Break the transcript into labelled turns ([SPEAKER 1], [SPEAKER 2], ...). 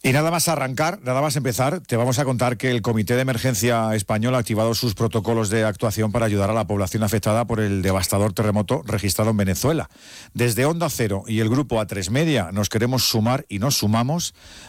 [SPEAKER 1] Y nada más arrancar, nada más empezar, te vamos a contar que el Comité de Emergencia Español ha activado sus protocolos de actuación para ayudar a la población afectada por el devastador terremoto registrado en Venezuela. Desde Onda Cero y el grupo A3 Media nos queremos sumar y nos sumamos